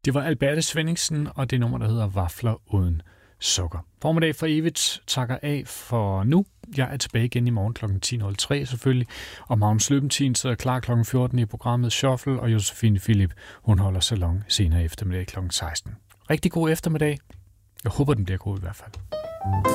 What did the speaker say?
Det var Alberte Svenningsen og det nummer, der hedder Vafler uden sukker. Formiddag for evigt takker af for nu. Jeg er tilbage igen i morgen kl. 10.03 selvfølgelig. Og Magnus Løbentin sidder klar kl. 14 i programmet Shuffle, og Josefine Philip, hun holder salon senere eftermiddag kl. 16. Rigtig god eftermiddag. Jeg håber, den bliver god i hvert fald.